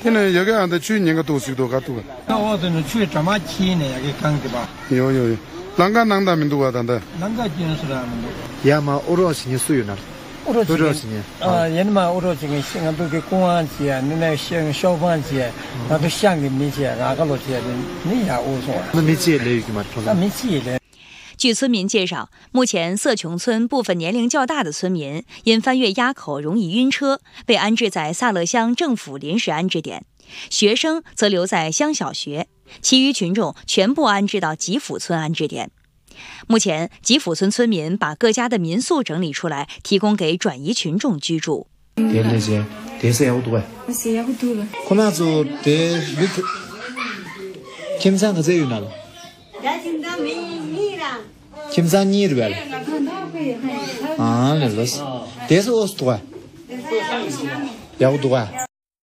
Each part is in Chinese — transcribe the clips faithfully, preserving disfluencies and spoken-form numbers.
现在这个俺的去年个多少多个多？ 那我等去这么几年也给讲的吧？ 有有有，啷个啷大民多啊？等等。 啷个就是那么多？也嘛，我多少年属于那？ 我多少年？ 啊，也嘛，我多这个现在都给公安局，你那消消防局，那都乡里面去，哪个路去的？你也我说。 那没接来个嘛？ 那没接来。 据村民介绍，目前色琼村部分年龄较大的村民因翻越垭口容易晕车，被安置在萨勒乡政府临时安置点；学生则留在乡小学，其余群众全部安置到吉府村安置点。目前，吉府村村民把各家的民宿整理出来，提供给转移群众居住。 对那些，这是要多哎。 是要多了。 可能就对有个，kim sang cái gì nào? kim sang nhiều rồi. À, là lúc, thế số tuổi,要多啊。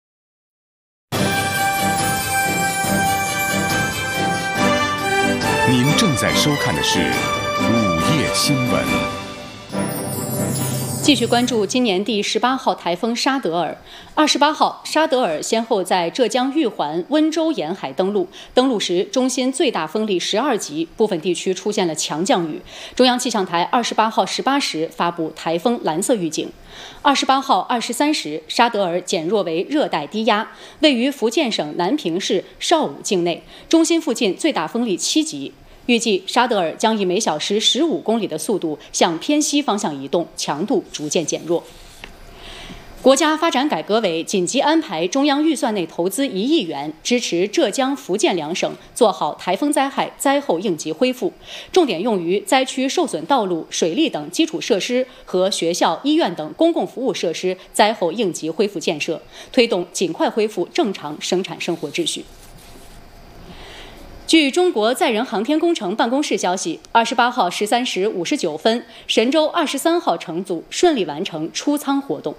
您正在收看的是午夜新闻。 继续关注今年第十八号台风沙德尔。二十八号，沙德尔先后在浙江玉环、温州沿海登陆，登陆时中心最大风力十二级，部分地区出现了强降雨。中央气象台二十八号十八时发布台风蓝色预警。二十八号二十三时，沙德尔减弱为热带低压，位于福建省南平市邵武境内，中心附近最大风力七级。预计沙德尔将以每小时十五公里的速度向偏西方向移动，强度逐渐减弱。国家发展改革委紧急安排中央预算内投资一亿元，支持浙江、福建两省做好台风灾害灾后应急恢复，重点用于灾区受损道路、水利等基础设施和学校、医院等公共服务设施灾后应急恢复建设，推动尽快恢复正常生产生活秩序。据中国载人航天工程办公室消息，二十八号十三时五十九分，神舟二十三号乘组顺利完成出舱活动。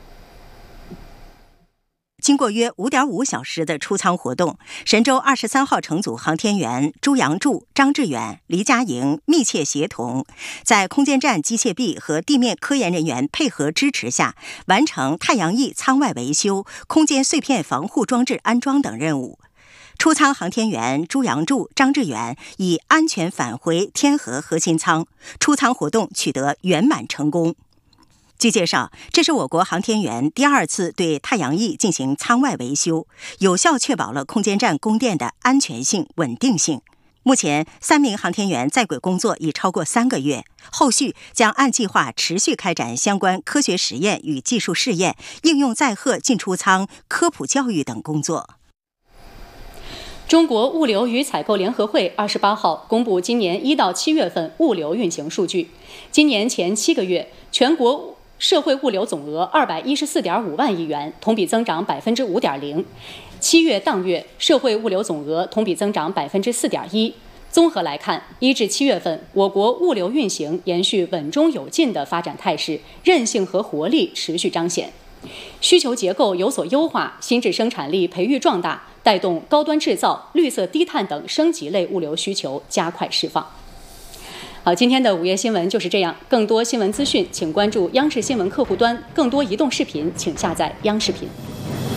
经过约五点五小时的出舱活动，神舟二十三号乘组航天员朱杨柱、张志远、黎佳莹密切协同，在空间站机械臂和地面科研人员配合支持下，完成太阳翼舱外维修、空间碎片防护装置安装等任务。出舱航天员朱杨柱、张志远已安全返回天河核心舱，出舱活动取得圆满成功。据介绍，这是我国航天员第二次对太阳翼进行舱外维修，有效确保了空间站供电的安全性、稳定性。目前，三名航天员在轨工作已超过三个月，后续将按计划持续开展相关科学实验与技术试验、应用载荷进出舱、科普教育等工作。 中国物流与采购联合会二十八号公布今年一到七月份物流运行数据。今年前七个月，全国社会物流总额二百一十四点五万亿元，同比增长百分之五点零。七月当月，社会物流总额同比增长百分之四点一。综合来看，一至七月份，我国物流运行延续稳中有进的发展态势，韧性和活力持续彰显。需求结构有所优化，新质生产力培育壮大，带动高端制造、绿色低碳等升级类物流需求加快释放。好，今天的午夜新闻就是这样。更多新闻资讯，请关注央视新闻客户端；更多移动视频，请下载央视频。